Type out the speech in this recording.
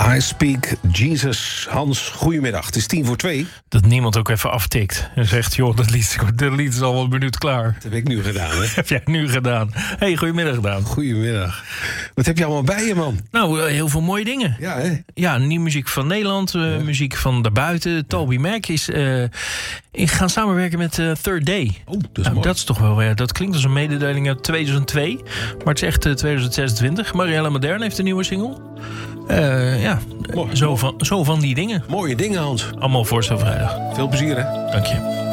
I Speak Jesus. Hans, goedemiddag. Het is 1:50. Dat niemand ook even aftikt en zegt... joh, dat lied is al een minuut klaar. Dat heb ik nu gedaan, hè? Heb jij nu gedaan. Hey, goedemiddag gedaan. Goedemiddag. Wat heb je allemaal bij je, man? Nou, heel veel mooie dingen. Ja, hè? Ja, nieuwe muziek van Nederland, muziek van daarbuiten. Toby Mac is... ik ga samenwerken met Third Day. Oh, dat is mooi. Dat is toch wel... dat klinkt als een mededeling uit 2002. Maar het is echt 2026. Marielle Modern heeft een nieuwe single. Mooi. Zo van die dingen. Mooie dingen, Hans. Allemaal voor zo vrijdag. Veel plezier, hè? Dank je.